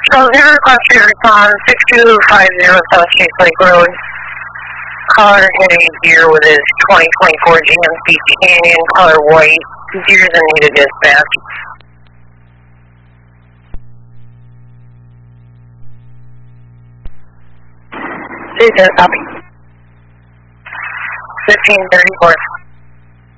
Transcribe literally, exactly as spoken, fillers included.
So zero class three respond, six two five zero South Chase Lake Road. Caller hitting deer with his twenty twenty-four G M C Canyon, color white. Deer's in need of dispatch. Please copy. fifteen thirty-four.